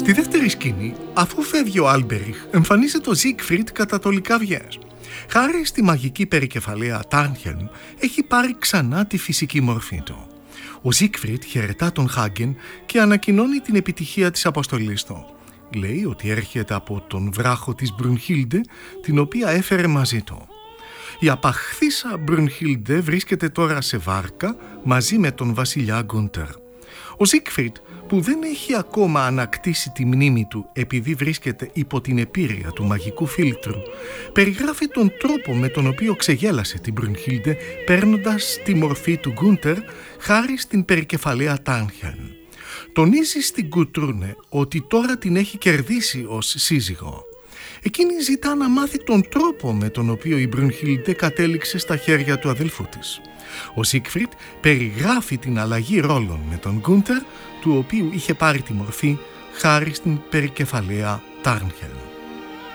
Στη δεύτερη σκηνή, αφού φεύγει ο Άλμπεριχ, εμφανίζεται ο Ζίγκφριντ κατά το Λυκαβιές. Χάρη στη μαγική περικεφαλαία Τάρνχελμ, έχει πάρει ξανά τη φυσική μορφή του. Ο Ζίγκφριντ χαιρετά τον Χάγκεν και ανακοινώνει την επιτυχία της αποστολής του. Λέει ότι έρχεται από τον βράχο της Μπρουνχίλντε, την οποία έφερε μαζί του. Η απαχθήσα Μπρουνχίλντε βρίσκεται τώρα σε βάρκα μαζί με τον βασιλιά Γκούντερ. Ο Ζίγκφριντ, που δεν έχει ακόμα ανακτήσει τη μνήμη του επειδή βρίσκεται υπό την επίρρεια του μαγικού φίλτρου, περιγράφει τον τρόπο με τον οποίο ξεγέλασε την Μπρουνχίλντε παίρνοντας τη μορφή του Γκούντερ χάρη στην περικεφαλαία Τάρνχελμ. Τονίζει στην Γκουτρούνε ότι τώρα την έχει κερδίσει ως σύζυγο. Εκείνη ζητά να μάθει τον τρόπο με τον οποίο η Μπρουνχίλντε κατέληξε στα χέρια του αδελφού της. Ο Ζίγκφριντ περιγράφει την αλλαγή ρόλων με τον Γκούντερ, του οποίου είχε πάρει τη μορφή χάρη στην περικεφαλαία Τάρνχελμ.